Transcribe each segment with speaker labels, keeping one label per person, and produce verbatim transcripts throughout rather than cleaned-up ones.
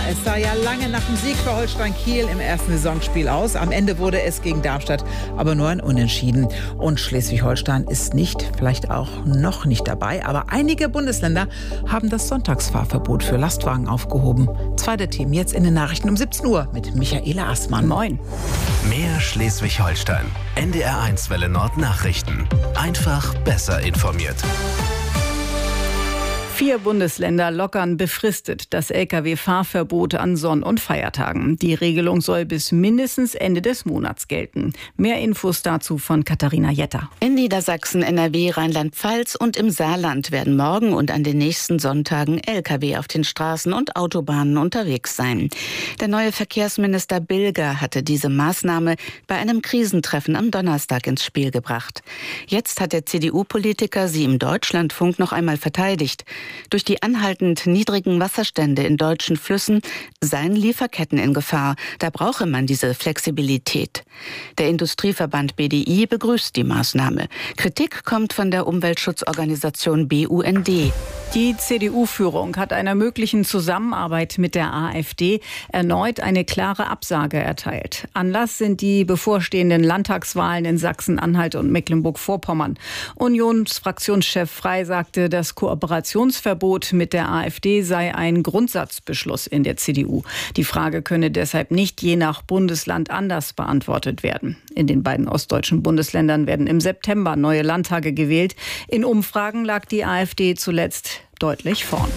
Speaker 1: Es sah ja lange nach dem Sieg für Holstein Kiel im ersten Saisonspiel aus. Am Ende wurde es gegen Darmstadt aber nur ein Unentschieden. Und Schleswig-Holstein ist nicht, vielleicht auch noch nicht dabei. Aber einige Bundesländer haben das Sonntagsfahrverbot für Lastwagen aufgehoben. Zweite Themen jetzt in den Nachrichten um siebzehn Uhr mit Michaela Assmann.
Speaker 2: Moin.
Speaker 3: Mehr Schleswig-Holstein. N D R eins Welle Nord Nachrichten. Einfach besser informiert.
Speaker 2: Vier Bundesländer lockern befristet das L K W-Fahrverbot an Sonn- und Feiertagen. Die Regelung soll bis mindestens Ende des Monats gelten. Mehr Infos dazu von Katharina Jetter.
Speaker 4: In Niedersachsen, N R W, Rheinland-Pfalz und im Saarland werden morgen und an den nächsten Sonntagen L K W auf den Straßen und Autobahnen unterwegs sein. Der neue Verkehrsminister Bilger hatte diese Maßnahme bei einem Krisentreffen am Donnerstag ins Spiel gebracht. Jetzt hat der C D U-Politiker sie im Deutschlandfunk noch einmal verteidigt. Durch die anhaltend niedrigen Wasserstände in deutschen Flüssen seien Lieferketten in Gefahr. Da brauche man diese Flexibilität. Der Industrieverband B D I begrüßt die Maßnahme. Kritik kommt von der Umweltschutzorganisation B U N D.
Speaker 2: Die C D U-Führung hat einer möglichen Zusammenarbeit mit der AfD erneut eine klare Absage erteilt. Anlass sind die bevorstehenden Landtagswahlen in Sachsen-Anhalt und Mecklenburg-Vorpommern. Unionsfraktionschef Frey sagte, das Kooperationsverbot mit der AfD sei ein Grundsatzbeschluss in der C D U. Die Frage könne deshalb nicht je nach Bundesland anders beantwortet werden. In den beiden ostdeutschen Bundesländern werden im September neue Landtage gewählt. In Umfragen lag die AfD zuletzt deutlich vorn.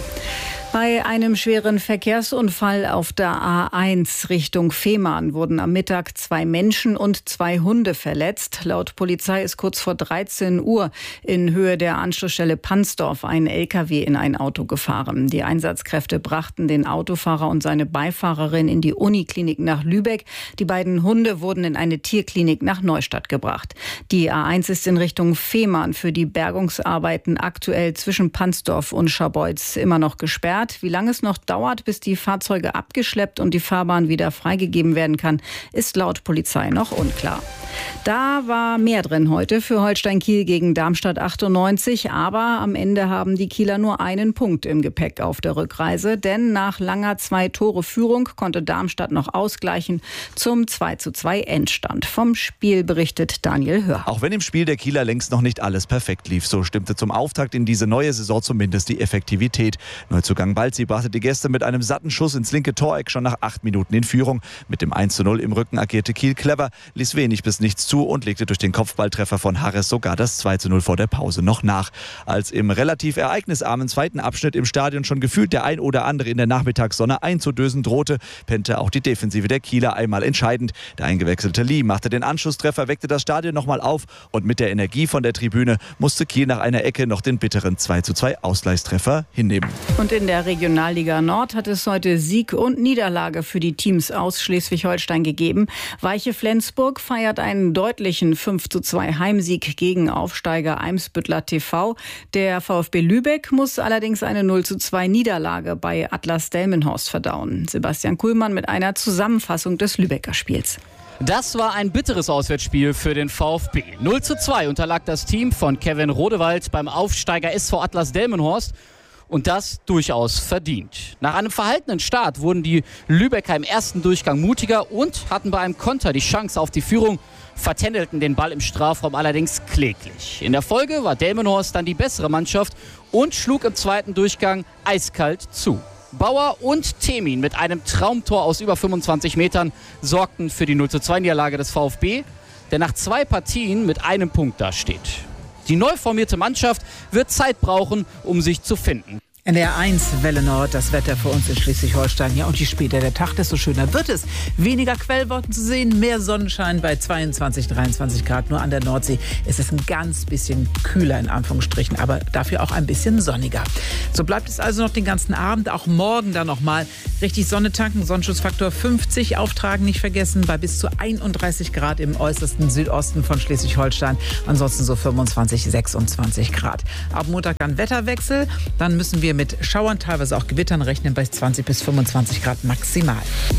Speaker 2: Bei einem schweren Verkehrsunfall auf der A eins Richtung Fehmarn wurden am Mittag zwei Menschen und zwei Hunde verletzt. Laut Polizei ist kurz vor dreizehn Uhr in Höhe der Anschlussstelle Pansdorf ein L K W in ein Auto gefahren. Die Einsatzkräfte brachten den Autofahrer und seine Beifahrerin in die Uniklinik nach Lübeck. Die beiden Hunde wurden in eine Tierklinik nach Neustadt gebracht. Die A eins ist in Richtung Fehmarn für die Bergungsarbeiten aktuell zwischen Pansdorf und Scharbeutz immer noch gesperrt. Wie lange es noch dauert, bis die Fahrzeuge abgeschleppt und die Fahrbahn wieder freigegeben werden kann, ist laut Polizei noch unklar. Da war mehr drin heute für Holstein Kiel gegen Darmstadt achtundneunzig, aber am Ende haben die Kieler nur einen Punkt im Gepäck auf der Rückreise, denn nach langer Zwei-Tore-Führung konnte Darmstadt noch ausgleichen zum zwei zu zwei Endstand. Vom Spiel berichtet Daniel Hör.
Speaker 5: Auch wenn im Spiel der Kieler längst noch nicht alles perfekt lief, so stimmte zum Auftakt in diese neue Saison zumindest die Effektivität. Neuzugang Balzi brachte die Gäste mit einem satten Schuss ins linke Toreck schon nach acht Minuten in Führung. Mit dem eins zu null im Rücken agierte Kiel clever, ließ wenig bis nichts zu und legte durch den Kopfballtreffer von Harris sogar das zwei zu null vor der Pause noch nach. Als im relativ ereignisarmen zweiten Abschnitt im Stadion schon gefühlt der ein oder andere in der Nachmittagssonne einzudösen drohte, pennte auch die Defensive der Kieler einmal entscheidend. Der eingewechselte Lee machte den Anschlusstreffer, weckte das Stadion nochmal auf und mit der Energie von der Tribüne musste Kiel nach einer Ecke noch den bitteren zwei zu zwei Ausgleichstreffer hinnehmen.
Speaker 2: Und in der Regionalliga Nord hat es heute Sieg und Niederlage für die Teams aus Schleswig-Holstein gegeben. Weiche Flensburg feiert einen deutlichen fünf zu zwei Heimsieg gegen Aufsteiger Eimsbüttler T V. Der VfB Lübeck muss allerdings eine null zu zwei Niederlage bei Atlas Delmenhorst verdauen. Sebastian Kuhlmann mit einer Zusammenfassung des Lübecker Spiels.
Speaker 6: Das war ein bitteres Auswärtsspiel für den VfB. null zu zwei unterlag das Team von Kevin Rodewald beim Aufsteiger S V Atlas Delmenhorst. Und das durchaus verdient. Nach einem verhaltenen Start wurden die Lübecker im ersten Durchgang mutiger und hatten bei einem Konter die Chance auf die Führung, vertändelten den Ball im Strafraum allerdings kläglich. In der Folge war Delmenhorst dann die bessere Mannschaft und schlug im zweiten Durchgang eiskalt zu. Bauer und Temin mit einem Traumtor aus über fünfundzwanzig Metern sorgten für die null zu zwei Niederlage des VfB, der nach zwei Partien mit einem Punkt dasteht. Die neu formierte Mannschaft wird Zeit brauchen, um sich zu finden.
Speaker 1: N D R eins Welle Nord, das Wetter für uns in Schleswig-Holstein. Ja, und je später der Tag, desto schöner wird es. Weniger Quellwolken zu sehen, mehr Sonnenschein bei zweiundzwanzig, dreiundzwanzig Grad. Nur an der Nordsee ist es ein ganz bisschen kühler in Anführungsstrichen, aber dafür auch ein bisschen sonniger. So bleibt es also noch den ganzen Abend, auch morgen dann noch mal richtig Sonne tanken. Sonnenschutzfaktor fünfzig auftragen nicht vergessen, bei bis zu einunddreißig Grad im äußersten Südosten von Schleswig-Holstein. Ansonsten so fünfundzwanzig, sechsundzwanzig Grad. Ab Montag dann Wetterwechsel, dann müssen wir mit Schauern, teilweise auch Gewittern rechnen bei zwanzig bis fünfundzwanzig Grad maximal.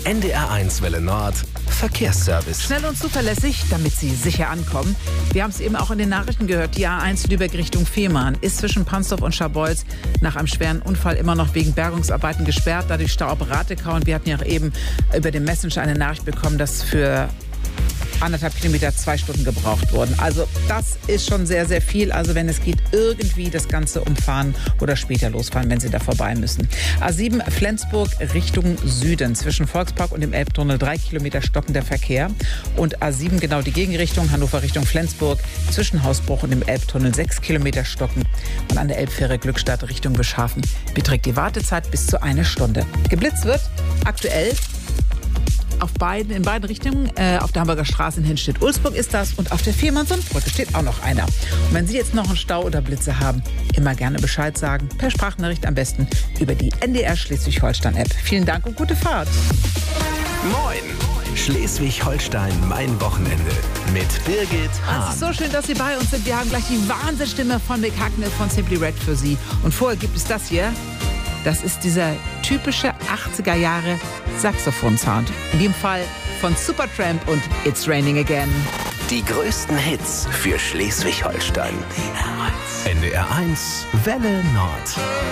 Speaker 3: N D R eins Welle Nord Verkehrsservice.
Speaker 1: Schnell und zuverlässig, damit Sie sicher ankommen. Wir haben es eben auch in den Nachrichten gehört. Die A eins Lübeck Richtung Fehmarn ist zwischen Pansdorf und Scharbeutz nach einem schweren Unfall immer noch wegen Bergungsarbeiten gesperrt. Dadurch Stau ab Ratekau. Und wir hatten ja auch eben über den Messenger eine Nachricht bekommen, dass für anderthalb Kilometer zwei Stunden gebraucht wurden. Also das ist schon sehr, sehr viel. Also wenn es geht, irgendwie das Ganze umfahren oder später losfahren, wenn Sie da vorbei müssen. A sieben Flensburg Richtung Süden. Zwischen Volkspark und dem Elbtunnel drei Kilometer stockender Verkehr. Und A sieben genau die Gegenrichtung, Hannover Richtung Flensburg. Zwischen Hausbruch und dem Elbtunnel sechs Kilometer stocken. Und an der Elbfähre Glückstadt Richtung Bischhafen beträgt die Wartezeit bis zu eine Stunde. Geblitzt wird aktuell auf beiden, in beiden Richtungen. Äh, auf der Hamburger Straße in Hinstedt-Ulzburg ist das und auf der Fehmarnsundbrücke steht auch noch einer. Und wenn Sie jetzt noch einen Stau oder Blitze haben, immer gerne Bescheid sagen. Per Sprachnachricht am besten über die N D R Schleswig-Holstein-App. Vielen Dank und gute Fahrt.
Speaker 3: Moin! Schleswig-Holstein, mein Wochenende mit Birgit Hahn.
Speaker 1: Es ist so schön, dass Sie bei uns sind. Wir haben gleich die Wahnsinnsstimme von Mick Hucknall von Simply Red für Sie. Und vorher gibt es das hier. Das ist dieser typische achtziger Jahre Saxophon-Sound. In dem Fall von Supertramp und It's Raining Again.
Speaker 3: Die größten Hits für Schleswig-Holstein. N D R eins Welle Nord.